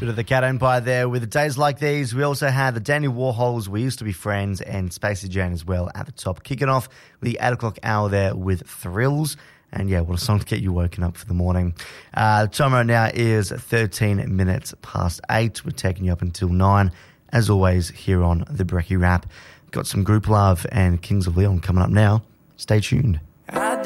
Bit of the Cat Empire there with the Days Like These. We also had the Danny Warhols, We Used to Be Friends, and Spacey Jane as well at the top. Kicking off with the 8 o'clock hour there with Thrills. And yeah, what a song to get you woken up for the morning. Time right now is 13 minutes past 8. We're taking you up until 9. As always, here on the Brekkie Wrap. Got some Group Love and Kings of Leon coming up now. Stay tuned.